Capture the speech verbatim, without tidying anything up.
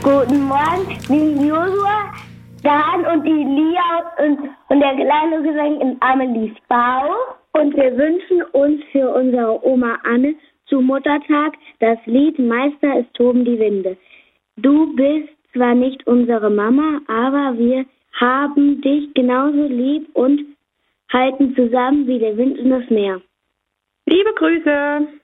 Guten Morgen, lieben Josua, Dan und Elia und, und der kleine Gesang in Amelies Bau. Und wir wünschen uns für unsere Oma Anne zu Muttertag das Lied Meister es toben die Winde. Du bist zwar nicht unsere Mama, aber wir haben dich genauso lieb und halten zusammen wie der Wind und das Meer. Liebe Grüße!